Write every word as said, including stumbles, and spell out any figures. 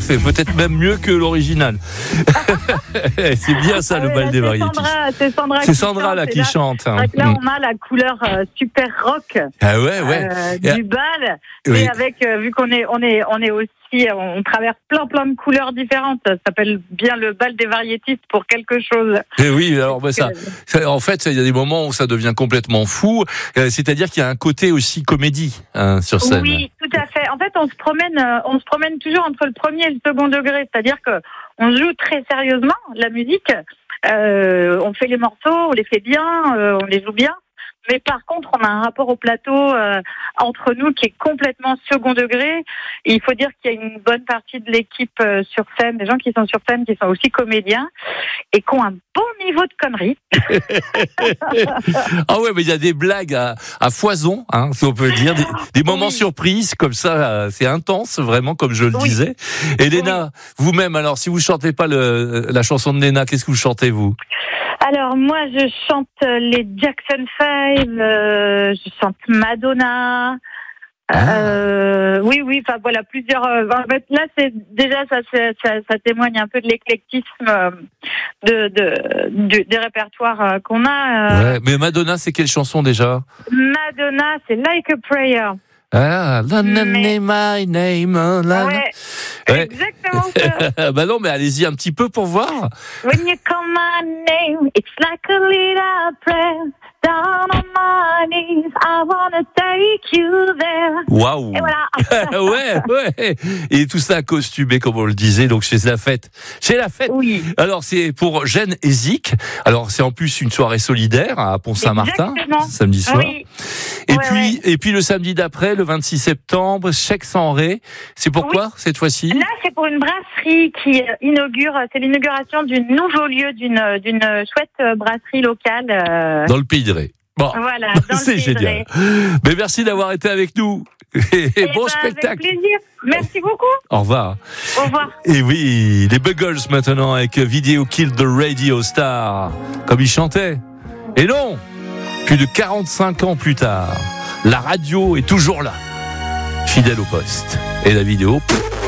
fait. Peut-être même mieux que l'original. C'est bien ça, ah, le oui, bal là, des variétés. C'est Sandra, c'est Sandra là, qui là, chante. Hein. Là, on a la couleur euh, super rock ah ouais, ouais. Euh, yeah. du bal. Oui. Et avec, euh, vu qu'on est, on est, on est aussi, on traverse plein, plein de couleurs différentes. Ça s'appelle bien le bal des variétistes pour quelque chose. Et oui, alors bah, ça, ça, en fait, il y a des moments où ça devient complètement fou. Euh, c'est-à-dire qu'il y a un côté aussi comédie hein, sur scène. Oui, tout à fait. En fait, on se promène, euh, on se promène toujours entre le premier et le second degré. C'est-à-dire que on joue très sérieusement la musique. Euh, on fait les morceaux, on les fait bien, euh, on les joue bien. Mais par contre, on a un rapport au plateau euh, entre nous qui est complètement second degré. Et il faut dire qu'il y a une bonne partie de l'équipe euh, sur scène, des gens qui sont sur scène, qui sont aussi comédiens et qui ont un bon niveau de conneries. Ah ouais, mais il y a des blagues à, à foison, hein, si on peut dire, des, des moments oui. surprises comme ça, c'est intense, vraiment, comme je le oui. disais. Et Léna, oui. vous-même, alors, si vous chantez pas le, la chanson de Léna, qu'est-ce que vous chantez, vous ? Alors moi je chante les Jackson five, euh, je chante Madonna. Ah. Euh, oui oui, enfin voilà plusieurs. Euh, en fait, là c'est déjà ça, c'est, ça ça témoigne un peu de l'éclectisme de, de, de des répertoires qu'on a. Euh. Ouais, mais Madonna c'est quelle chanson déjà ? Madonna c'est Like a Prayer. Ah, la mais... my name. La... Ouais, ouais, exactement ça. Bah non, mais allez-y un petit peu pour voir. When you call my name, it's like a little prayer. Down on my knees, I wanna take you there. Waouh. Et voilà. ouais, ouais. Et tout ça costumé, comme on le disait, donc c'est la fête. C'est la fête. Oui. Alors c'est pour Gênes et Zik. Alors c'est en plus une soirée solidaire à Pont-Saint-Martin, exactement. Samedi soir. Oui. Et ouais, puis, ouais. et puis le samedi d'après, le vingt-six septembre, Chèque sans ré. C'est pourquoi oui. cette fois-ci ? Là, c'est pour une brasserie qui inaugure. C'est l'inauguration d'un nouveau lieu, d'une d'une chouette brasserie locale. Euh... Dans le Pays de Ré. Bon, voilà, dans c'est le génial. Mais merci d'avoir été avec nous. Et, et bon ben, spectacle. Avec plaisir. Merci beaucoup. Au revoir. Au revoir. Et oui, les Buggles maintenant avec Video Kill the Radio Star. Comme ils chantaient. Et non, plus de quarante-cinq ans plus tard, la radio est toujours là. Fidèle au poste. Et la vidéo... Pff,